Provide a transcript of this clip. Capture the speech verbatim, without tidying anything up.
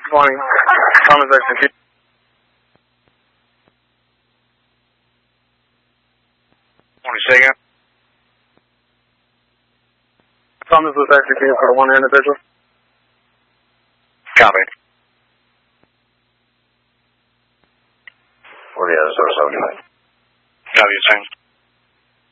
Morning. Thomas execute. Morning, say again. Thomas was executed for one individual. Copy. Where the other source of Copy, same.